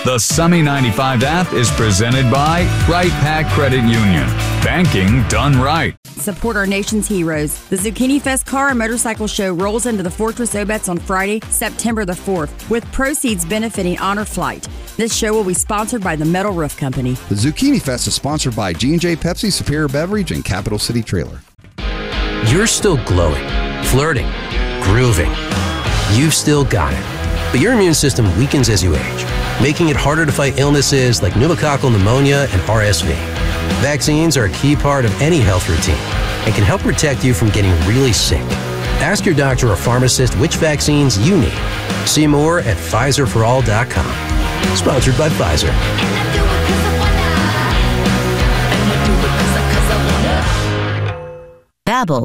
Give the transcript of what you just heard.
The Summy 95 app is presented by Right Pack Credit Union. Banking done right. Support our nation's heroes. The Zucchini Fest Car and Motorcycle Show rolls into the Fortress Obetz on Friday, September the 4th, with proceeds benefiting Honor Flight. This show will be sponsored by the Metal Roof Company. The Zucchini Fest is sponsored by G&J Pepsi, Superior Beverage, and Capital City Trailer. You're still glowing, flirting, grooving. You've still got it. But your immune system weakens as you age, making it harder to fight illnesses like pneumococcal pneumonia and RSV. Vaccines are a key part of any health routine and can help protect you from getting really sick. Ask your doctor or pharmacist which vaccines you need. See more at PfizerForAll.com. Sponsored by Pfizer. Babbel,